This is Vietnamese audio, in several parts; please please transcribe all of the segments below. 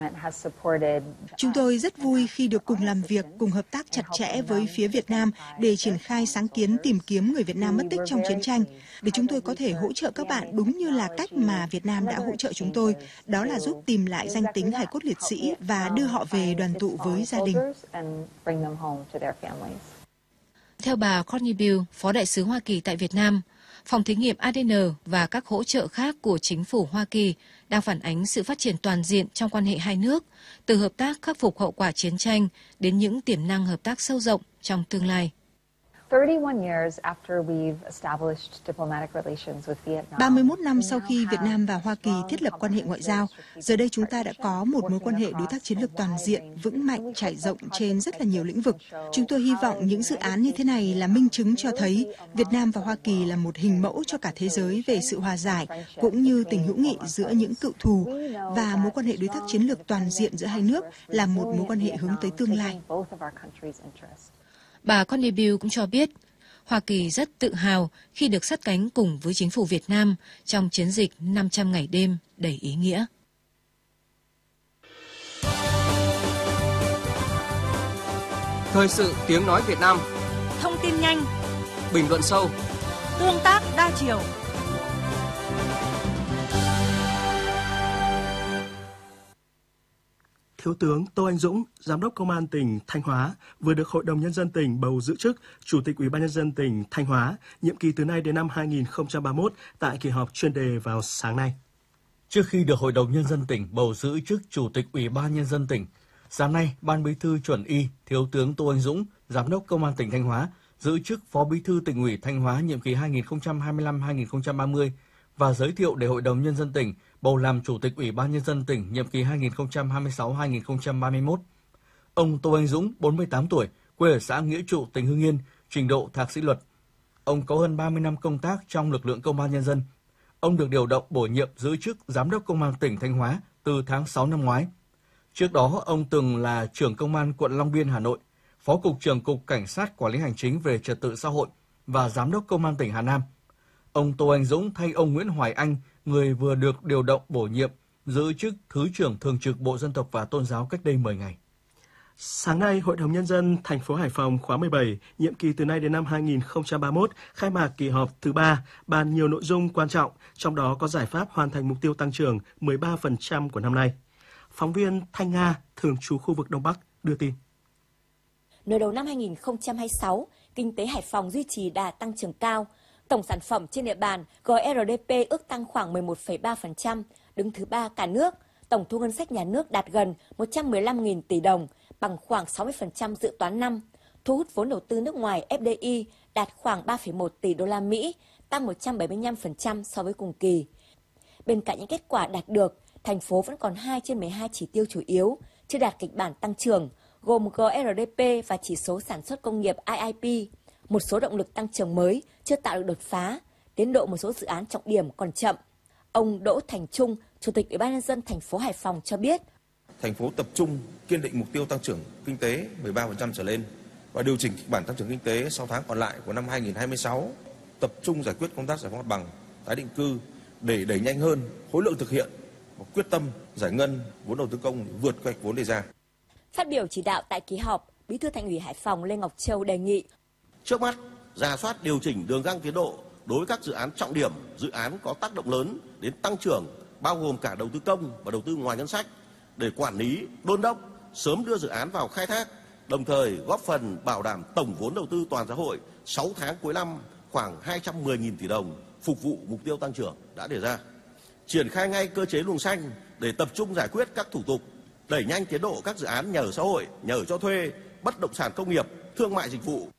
Chúng tôi rất vui khi được cùng làm việc, cùng hợp tác chặt chẽ với phía Việt Nam để triển khai sáng kiến tìm kiếm người Việt Nam mất tích trong chiến tranh, để chúng tôi có thể hỗ trợ các bạn đúng như là cách mà Việt Nam đã hỗ trợ chúng tôi, đó là giúp tìm lại danh tính hài cốt liệt sĩ và đưa họ về đoàn tụ với gia đình. Theo bà Courtney Bill, Phó Đại sứ Hoa Kỳ tại Việt Nam, phòng thí nghiệm ADN và các hỗ trợ khác của chính phủ Hoa Kỳ đang phản ánh sự phát triển toàn diện trong quan hệ hai nước, từ hợp tác khắc phục hậu quả chiến tranh đến những tiềm năng hợp tác sâu rộng trong tương lai. 31 năm sau khi Việt Nam và Hoa Kỳ thiết lập quan hệ ngoại giao, giờ đây chúng ta đã có một mối quan hệ đối tác chiến lược toàn diện, vững mạnh, trải rộng trên rất là nhiều lĩnh vực. Chúng tôi hy vọng những dự án như thế này là minh chứng cho thấy Việt Nam và Hoa Kỳ là một hình mẫu cho cả thế giới về sự hòa giải, cũng như tình hữu nghị giữa những cựu thù, và mối quan hệ đối tác chiến lược toàn diện giữa hai nước là một mối quan hệ hướng tới tương lai. Bà Courtney Bill cũng cho biết, Hoa Kỳ rất tự hào khi được sát cánh cùng với chính phủ Việt Nam trong chiến dịch 500 ngày đêm đầy ý nghĩa. Thời sự tiếng nói Việt Nam. Thông tin nhanh, bình luận sâu, tương tác đa chiều. Thiếu tướng Tô Anh Dũng, Giám đốc Công an tỉnh Thanh Hóa, vừa được Hội đồng Nhân dân tỉnh bầu giữ chức Chủ tịch Ủy ban Nhân dân tỉnh Thanh Hóa, nhiệm kỳ từ nay đến năm 2031 tại kỳ họp chuyên đề vào sáng nay. Trước khi được Hội đồng Nhân dân tỉnh bầu giữ chức Chủ tịch Ủy ban Nhân dân tỉnh, sáng nay, Ban Bí thư chuẩn y Thiếu tướng Tô Anh Dũng, Giám đốc Công an tỉnh Thanh Hóa, giữ chức Phó Bí thư Tỉnh ủy Thanh Hóa nhiệm kỳ 2025-2030 và giới thiệu để Hội đồng Nhân dân tỉnh bầu làm Chủ tịch Ủy ban Nhân dân tỉnh nhiệm kỳ 2026-2031. Ông Tô Anh Dũng, 48 tuổi, quê ở xã Nghĩa Trụ, tỉnh Hưng Yên, trình độ thạc sĩ luật. Ông có hơn 30 năm công tác trong lực lượng Công an Nhân dân. Ông được điều động bổ nhiệm giữ chức Giám đốc Công an tỉnh Thanh Hóa từ tháng 6 năm ngoái. Trước đó, ông từng là trưởng Công an quận Long Biên, Hà Nội, Phó Cục trưởng Cục Cảnh sát Quản lý Hành chính về Trật tự xã hội và Giám đốc Công an tỉnh Hà Nam. Ông Tô Anh Dũng thay ông Nguyễn Hoài Anh, người vừa được điều động bổ nhiệm, giữ chức Thứ trưởng Thường trực Bộ Dân tộc và Tôn giáo cách đây 10 ngày. Sáng nay, Hội đồng Nhân dân thành phố Hải Phòng khóa 17, nhiệm kỳ từ nay đến năm 2031, khai mạc kỳ họp thứ 3, bàn nhiều nội dung quan trọng, trong đó có giải pháp hoàn thành mục tiêu tăng trưởng 13% của năm nay. Phóng viên Thanh Nga, thường trú khu vực Đông Bắc, đưa tin. Nửa đầu năm 2026, kinh tế Hải Phòng duy trì đà tăng trưởng cao. Tổng sản phẩm trên địa bàn GRDP ước tăng khoảng 11,3%, đứng thứ 3 cả nước. Tổng thu ngân sách nhà nước đạt gần 115.000 tỷ đồng, bằng khoảng 60% dự toán năm. Thu hút vốn đầu tư nước ngoài FDI đạt khoảng 3,1 tỷ đô la Mỹ, tăng 175% so với cùng kỳ. Bên cạnh những kết quả đạt được, thành phố vẫn còn 2 trên 12 chỉ tiêu chủ yếu chưa đạt kịch bản tăng trưởng, gồm GRDP và chỉ số sản xuất công nghiệp IIP. Một số động lực tăng trưởng mới chưa tạo được đột phá, tiến độ một số dự án trọng điểm còn chậm. Ông Đỗ Thành Trung, Chủ tịch Ủy ban Nhân dân thành phố Hải Phòng cho biết, thành phố tập trung kiên định mục tiêu tăng trưởng kinh tế 13% trở lên và điều chỉnh kịch bản tăng trưởng kinh tế 6 tháng còn lại của năm 2026, tập trung giải quyết công tác giải phóng mặt bằng, tái định cư để đẩy nhanh hơn khối lượng thực hiện và quyết tâm giải ngân vốn đầu tư công vượt kế hoạch vốn đề ra. Phát biểu chỉ đạo tại kỳ họp, Bí thư Thành ủy Hải Phòng Lê Ngọc Châu đề nghị trước mắt rà soát điều chỉnh đường găng tiến độ đối với các dự án trọng điểm, dự án có tác động lớn đến tăng trưởng, bao gồm cả đầu tư công và đầu tư ngoài ngân sách, để quản lý, đôn đốc, sớm đưa dự án vào khai thác, đồng thời góp phần bảo đảm tổng vốn đầu tư toàn xã hội 6 tháng cuối năm khoảng 210.000 tỷ đồng, phục vụ mục tiêu tăng trưởng đã đề ra. Triển khai ngay cơ chế luồng xanh để tập trung giải quyết các thủ tục, đẩy nhanh tiến độ các dự án nhà ở xã hội, nhà ở cho thuê, bất động sản công nghiệp, thương mại dịch vụ.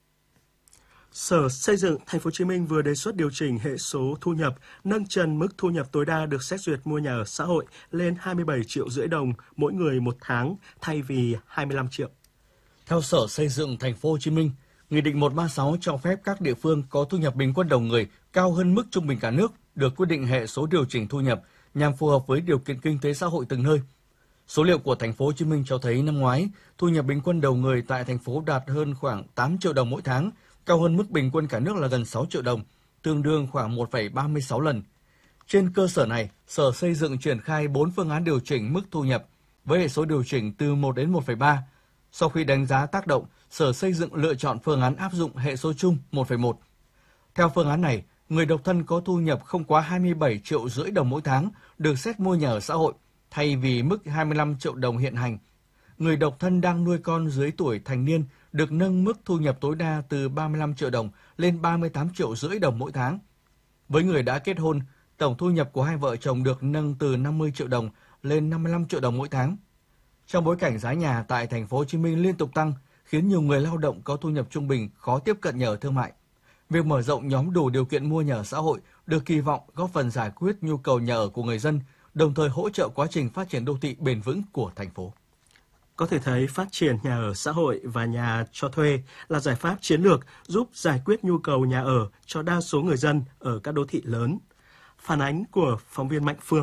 Sở Xây dựng Thành phố Hồ Chí Minh vừa đề xuất điều chỉnh hệ số thu nhập, nâng trần mức thu nhập tối đa được xét duyệt mua nhà ở xã hội lên 27,5 triệu đồng mỗi người một tháng thay vì 25 triệu. Theo Sở Xây dựng Thành phố Hồ Chí Minh, Nghị định 136 cho phép các địa phương có thu nhập bình quân đầu người cao hơn mức trung bình cả nước được quyết định hệ số điều chỉnh thu nhập nhằm phù hợp với điều kiện kinh tế xã hội từng nơi. Số liệu của Thành phố Hồ Chí Minh cho thấy năm ngoái, thu nhập bình quân đầu người tại thành phố đạt hơn khoảng 8 triệu đồng mỗi tháng, cao hơn mức bình quân cả nước là gần 6 triệu đồng, tương đương khoảng 1,36 lần. Trên cơ sở này, Sở Xây dựng triển khai 4 phương án điều chỉnh mức thu nhập với hệ số điều chỉnh từ 1 đến 1,3. Sau khi đánh giá tác động, Sở Xây dựng lựa chọn phương án áp dụng hệ số chung 1,1. Theo phương án này, người độc thân có thu nhập không quá 27,5 triệu đồng mỗi tháng được xét mua nhà ở xã hội, thay vì mức 25 triệu đồng hiện hành. Người độc thân đang nuôi con dưới tuổi thành niên được nâng mức thu nhập tối đa từ 35 triệu đồng lên 38,5 triệu đồng mỗi tháng. Với người đã kết hôn, tổng thu nhập của hai vợ chồng được nâng từ 50 triệu đồng lên 55 triệu đồng mỗi tháng. Trong bối cảnh giá nhà tại thành phố Hồ Chí Minh liên tục tăng, khiến nhiều người lao động có thu nhập trung bình khó tiếp cận nhà ở thương mại. Việc mở rộng nhóm đủ điều kiện mua nhà ở xã hội được kỳ vọng góp phần giải quyết nhu cầu nhà ở của người dân, đồng thời hỗ trợ quá trình phát triển đô thị bền vững của thành phố. Có thể thấy phát triển nhà ở xã hội và nhà cho thuê là giải pháp chiến lược giúp giải quyết nhu cầu nhà ở cho đa số người dân ở các đô thị lớn. Phản ánh của phóng viên Mạnh Phương.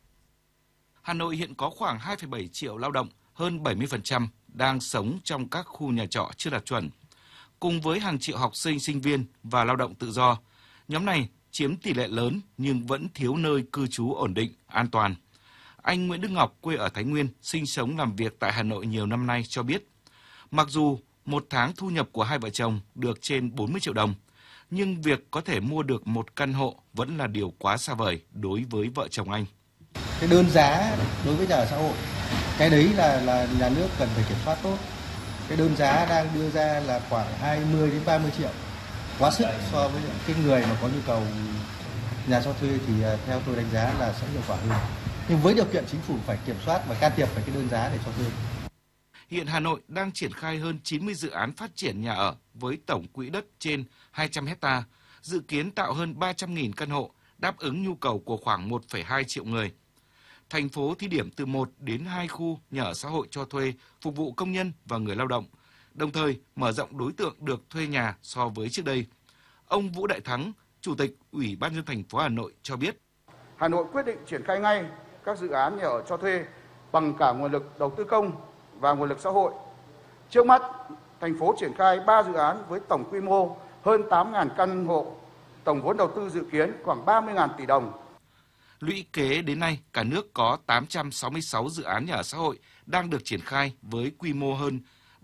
Hà Nội hiện có khoảng 2,7 triệu lao động, hơn 70% đang sống trong các khu nhà trọ chưa đạt chuẩn. Cùng với hàng triệu học sinh, sinh viên và lao động tự do, nhóm này chiếm tỷ lệ lớn nhưng vẫn thiếu nơi cư trú ổn định, an toàn. Anh Nguyễn Đức Ngọc, quê ở Thái Nguyên, sinh sống làm việc tại Hà Nội nhiều năm nay cho biết, mặc dù một tháng thu nhập của hai vợ chồng được trên 40 triệu đồng, nhưng việc có thể mua được một căn hộ vẫn là điều quá xa vời đối với vợ chồng anh. Cái đơn giá đối với nhà ở xã hội, cái đấy là nhà nước cần phải kiểm soát tốt. Cái đơn giá đang đưa ra là khoảng 20 đến 30 triệu, quá sức so với cái người mà có nhu cầu nhà cho thuê thì theo tôi đánh giá là sẽ hiệu quả hơn. Nhưng với điều kiện chính phủ phải kiểm soát và can thiệp về cái đơn giá để cho thuê. Hiện Hà Nội đang triển khai hơn 90 dự án phát triển nhà ở với tổng quỹ đất trên 200 hecta, dự kiến tạo hơn 300.000 căn hộ, đáp ứng nhu cầu của khoảng 1,2 triệu người. Thành phố thí điểm từ 1 đến 2 khu nhà ở xã hội cho thuê phục vụ công nhân và người lao động, đồng thời mở rộng đối tượng được thuê nhà so với trước đây. Ông Vũ Đại Thắng, Chủ tịch Ủy ban nhân dân thành phố Hà Nội cho biết, Hà Nội quyết định triển khai ngay các dự án nhà ở cho thuê bằng cả nguồn lực đầu tư công và nguồn lực xã hội. Trước mắt, thành phố triển khai 3 dự án với tổng quy mô hơn 8.000 căn hộ, tổng vốn đầu tư dự kiến khoảng 30.000 tỷ đồng. Lũy kế đến nay, cả nước có 866 dự án nhà ở xã hội đang được triển khai với quy mô hơn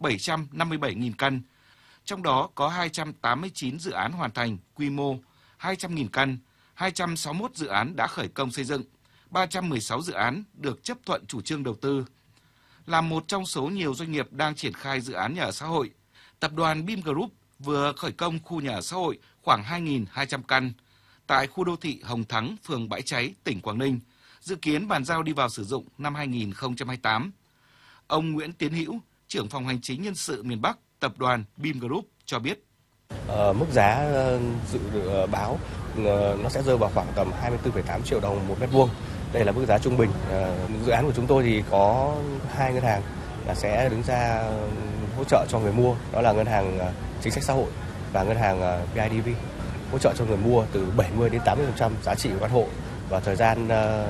757.000 căn. Trong đó có 289 dự án hoàn thành quy mô 200.000 căn, 261 dự án đã khởi công xây dựng, 316 dự án được chấp thuận chủ trương đầu tư. Là một trong số nhiều doanh nghiệp đang triển khai dự án nhà ở xã hội, tập đoàn BIM Group vừa khởi công khu nhà ở xã hội khoảng 2.200 căn tại khu đô thị Hồng Thắng, phường Bãi Cháy, tỉnh Quảng Ninh, dự kiến bàn giao đi vào sử dụng năm 2028. Ông Nguyễn Tiến Hữu, trưởng phòng hành chính nhân sự miền Bắc, tập đoàn BIM Group cho biết. Mức giá dự báo nó sẽ rơi vào khoảng tầm 24,8 triệu đồng một mét vuông. Đây là mức giá trung bình. Dự án của chúng tôi thì có 2 ngân hàng là sẽ đứng ra hỗ trợ cho người mua, đó là ngân hàng chính sách xã hội và ngân hàng BIDV, hỗ trợ cho người mua từ 70 đến 80% giá trị của căn hộ và thời gian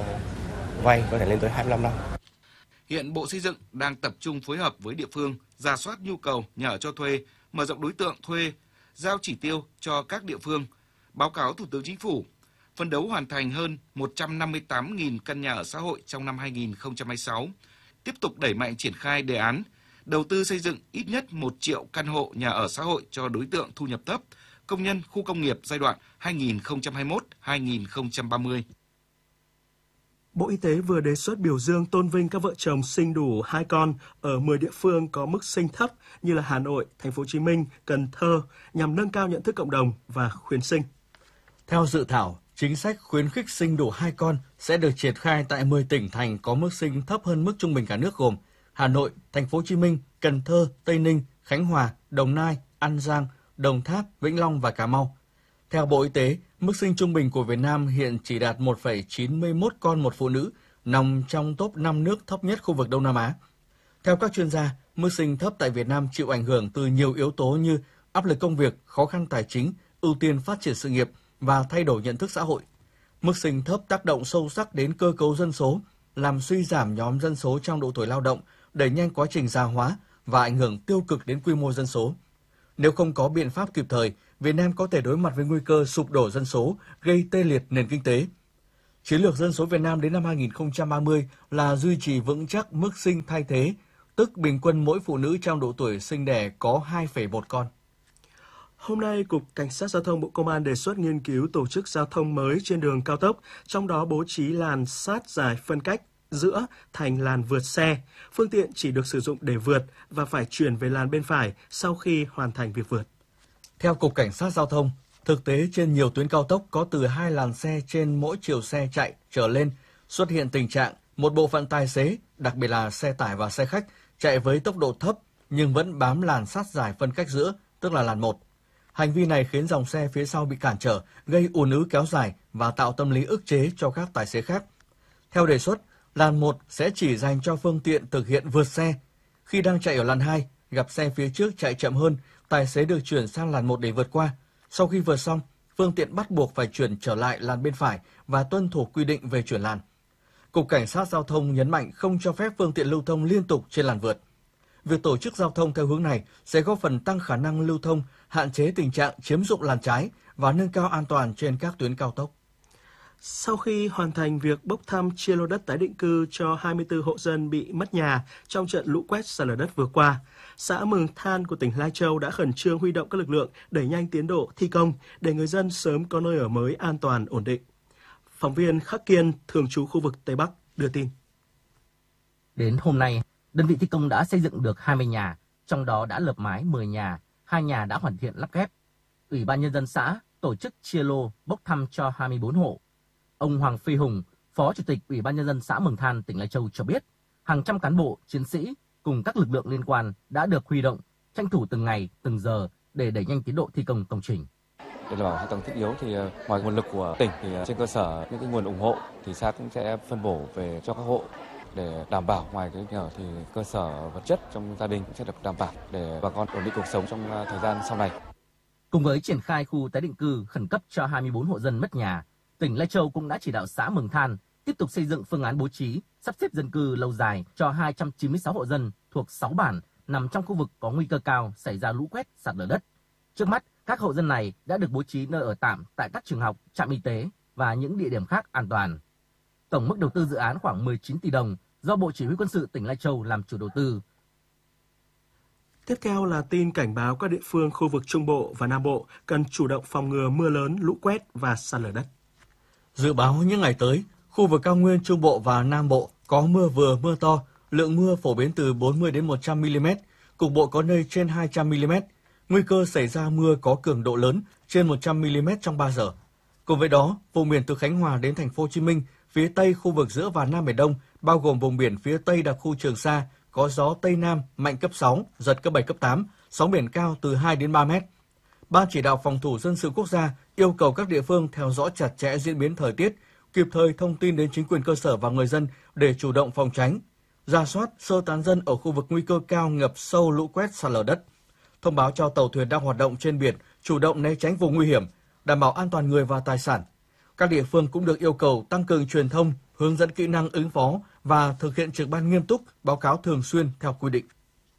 vay có thể lên tới 25 năm. Hiện Bộ Xây dựng đang tập trung phối hợp với địa phương rà soát nhu cầu nhà ở cho thuê, mở rộng đối tượng thuê, giao chỉ tiêu cho các địa phương, báo cáo Thủ tướng Chính phủ, phấn đấu hoàn thành hơn 158.000 căn nhà ở xã hội trong năm 2026, tiếp tục đẩy mạnh triển khai đề án, đầu tư xây dựng ít nhất 1 triệu căn hộ nhà ở xã hội cho đối tượng thu nhập thấp, công nhân khu công nghiệp giai đoạn 2021-2030. Bộ Y tế vừa đề xuất biểu dương tôn vinh các vợ chồng sinh đủ 2 con ở 10 địa phương có mức sinh thấp như là Hà Nội, Thành phố Hồ Chí Minh, Cần Thơ nhằm nâng cao nhận thức cộng đồng và khuyến sinh. Theo dự thảo, chính sách khuyến khích sinh đủ 2 con sẽ được triển khai tại 10 tỉnh thành có mức sinh thấp hơn mức trung bình cả nước gồm Hà Nội, Thành phố Hồ Chí Minh, Cần Thơ, Tây Ninh, Khánh Hòa, Đồng Nai, An Giang, Đồng Tháp, Vĩnh Long và Cà Mau. Theo Bộ Y tế, mức sinh trung bình của Việt Nam hiện chỉ đạt 1,91 con một phụ nữ, nằm trong top 5 nước thấp nhất khu vực Đông Nam Á. Theo các chuyên gia, mức sinh thấp tại Việt Nam chịu ảnh hưởng từ nhiều yếu tố như áp lực công việc, khó khăn tài chính, ưu tiên phát triển sự nghiệp và thay đổi nhận thức xã hội. Mức sinh thấp tác động sâu sắc đến cơ cấu dân số, làm suy giảm nhóm dân số trong độ tuổi lao động, đẩy nhanh quá trình già hóa và ảnh hưởng tiêu cực đến quy mô dân số. Nếu không có biện pháp kịp thời, Việt Nam có thể đối mặt với nguy cơ sụp đổ dân số, gây tê liệt nền kinh tế. Chiến lược dân số Việt Nam đến năm 2030 là duy trì vững chắc mức sinh thay thế, tức bình quân mỗi phụ nữ trong độ tuổi sinh đẻ có 2,1 con. Hôm nay, Cục Cảnh sát Giao thông Bộ Công an đề xuất nghiên cứu tổ chức giao thông mới trên đường cao tốc, trong đó bố trí làn sát giải phân cách giữa thành làn vượt xe. Phương tiện chỉ được sử dụng để vượt và phải chuyển về làn bên phải sau khi hoàn thành việc vượt. Theo Cục Cảnh sát Giao thông, thực tế trên nhiều tuyến cao tốc có từ 2 làn xe trên mỗi chiều xe chạy trở lên xuất hiện tình trạng một bộ phận tài xế, đặc biệt là xe tải và xe khách, chạy với tốc độ thấp nhưng vẫn bám làn sát giải phân cách giữa, tức là làn 1. Hành vi này khiến dòng xe phía sau bị cản trở, gây ùn ứ kéo dài và tạo tâm lý ức chế cho các tài xế khác. Theo đề xuất, làn 1 sẽ chỉ dành cho phương tiện thực hiện vượt xe. Khi đang chạy ở làn 2, gặp xe phía trước chạy chậm hơn, tài xế được chuyển sang làn 1 để vượt qua. Sau khi vượt xong, phương tiện bắt buộc phải chuyển trở lại làn bên phải và tuân thủ quy định về chuyển làn. Cục Cảnh sát Giao thông nhấn mạnh không cho phép phương tiện lưu thông liên tục trên làn vượt. Việc tổ chức giao thông theo hướng này sẽ góp phần tăng khả năng lưu thông, hạn chế tình trạng chiếm dụng làn trái và nâng cao an toàn trên các tuyến cao tốc. Sau khi hoàn thành việc bốc thăm chia lô đất tái định cư cho 24 hộ dân bị mất nhà trong trận lũ quét sạt lở đất vừa qua, xã Mường Than của tỉnh Lai Châu đã khẩn trương huy động các lực lượng đẩy nhanh tiến độ thi công để người dân sớm có nơi ở mới an toàn, ổn định. Phóng viên Khắc Kiên, thường trú khu vực Tây Bắc, đưa tin. Đến hôm nay, đơn vị thi công đã xây dựng được 20 nhà, trong đó đã lợp mái 10 nhà, 2 nhà đã hoàn thiện lắp ghép. Ủy ban Nhân dân xã tổ chức chia lô bốc thăm cho 24 hộ. Ông Hoàng Phi Hùng, Phó Chủ tịch Ủy ban Nhân dân xã Mường Than, tỉnh Lai Châu cho biết, hàng trăm cán bộ, chiến sĩ cùng các lực lượng liên quan đã được huy động, tranh thủ từng ngày, từng giờ để đẩy nhanh tiến độ thi công công trình. Để đảm bảo hạ tầng thiết yếu thì ngoài nguồn lực của tỉnh thì trên cơ sở những cái nguồn ủng hộ thì xã cũng sẽ phân bổ về cho các hộ để đảm bảo ngoài cái nhà thì cơ sở vật chất trong gia đình cũng sẽ được đảm bảo để bà con ổn định cuộc sống trong thời gian sau này. Cùng với triển khai khu tái định cư khẩn cấp cho 24 hộ dân mất nhà, tỉnh Lai Châu cũng đã chỉ đạo xã Mường Than tiếp tục xây dựng phương án bố trí, sắp xếp dân cư lâu dài cho 296 hộ dân thuộc 6 bản nằm trong khu vực có nguy cơ cao xảy ra lũ quét, sạt lở đất. Trước mắt, các hộ dân này đã được bố trí nơi ở tạm tại các trường học, trạm y tế và những địa điểm khác an toàn. Tổng mức đầu tư dự án khoảng 19 tỷ đồng do Bộ Chỉ huy Quân sự tỉnh Lai Châu làm chủ đầu tư. Tiếp theo là tin cảnh báo các địa phương khu vực Trung Bộ và Nam Bộ cần chủ động phòng ngừa mưa lớn, lũ quét và sạt lở đất. Dự báo những ngày tới, khu vực cao nguyên Trung Bộ và Nam Bộ có mưa vừa mưa to, lượng mưa phổ biến từ 40 đến 100 mm, cục bộ có nơi trên 200 mm. Nguy cơ xảy ra mưa có cường độ lớn trên 100 mm trong 3 giờ. Cùng với đó, vùng biển từ Khánh Hòa đến Thành phố Hồ Chí Minh, phía Tây khu vực giữa và Nam Biển Đông, bao gồm vùng biển phía Tây đặc khu Trường Sa, có gió Tây Nam mạnh cấp 6, giật cấp 7, cấp 8, sóng biển cao từ 2 đến 3 mét. Ban Chỉ đạo Phòng thủ Dân sự Quốc gia yêu cầu các địa phương theo dõi chặt chẽ diễn biến thời tiết, kịp thời thông tin đến chính quyền cơ sở và người dân để chủ động phòng tránh, rà soát sơ tán dân ở khu vực nguy cơ cao ngập sâu, lũ quét, sạt lở đất. Thông báo cho tàu thuyền đang hoạt động trên biển chủ động né tránh vùng nguy hiểm, đảm bảo an toàn người và tài sản. Các địa phương cũng được yêu cầu tăng cường truyền thông, hướng dẫn kỹ năng ứng phó và thực hiện trực ban nghiêm túc, báo cáo thường xuyên theo quy định.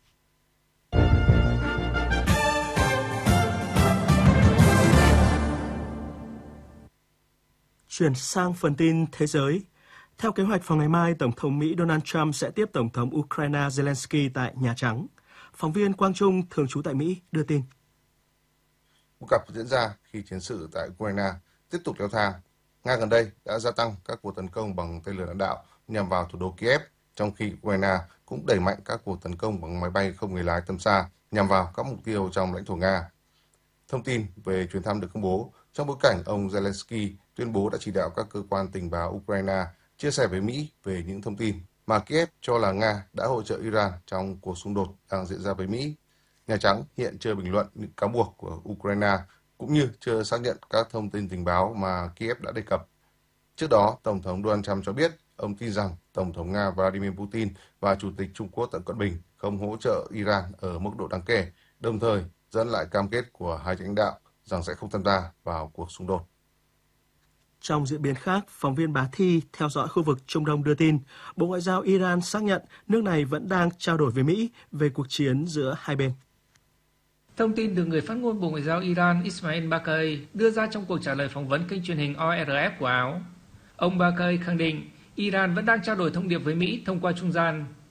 Chuyển sang phần tin thế giới. Theo kế hoạch vào ngày mai, Tổng thống Mỹ Donald Trump sẽ tiếp Tổng thống Ukraine Zelensky tại Nhà Trắng. Phóng viên Quang Trung, thường trú tại Mỹ, đưa tin. Cuộc gặp diễn ra khi chiến sự tại Ukraine tiếp tục leo thang. Nga gần đây đã gia tăng các cuộc tấn công bằng tên lửa đạn đạo nhằm vào thủ đô Kiev, trong khi Ukraine cũng đẩy mạnh các cuộc tấn công bằng máy bay không người lái tầm xa nhằm vào các mục tiêu trong lãnh thổ Nga. Thông tin về chuyến thăm được công bố trong bối cảnh ông Zelensky tuyên bố đã chỉ đạo các cơ quan tình báo Ukraine chia sẻ với Mỹ về những thông tin mà Kiev cho là Nga đã hỗ trợ Iran trong cuộc xung đột đang diễn ra với Mỹ. Nhà Trắng hiện chưa bình luận những cáo buộc của Ukraine cũng như chưa xác nhận các thông tin tình báo mà Kiev đã đề cập. Trước đó, Tổng thống Donald Trump cho biết ông tin rằng Tổng thống Nga Vladimir Putin và Chủ tịch Trung Quốc Tập Cận Bình không hỗ trợ Iran ở mức độ đáng kể, đồng thời dẫn lại cam kết của hai lãnh đạo rằng sẽ không tham gia vào cuộc xung đột. Trong diễn biến khác, phóng viên Bá Thi theo dõi khu vực Trung Đông đưa tin, Bộ Ngoại giao Iran xác nhận nước này vẫn đang trao đổi với Mỹ về cuộc chiến giữa hai bên. Thông tin từ người phát ngôn Bộ Ngoại giao Iran Ismail Baqai đưa ra trong cuộc trả lời phỏng vấn kênh truyền hình ORF của Áo. Ông Bakai khẳng định Iran vẫn đang trao đổi thông điệp với Mỹ thông qua trung gian.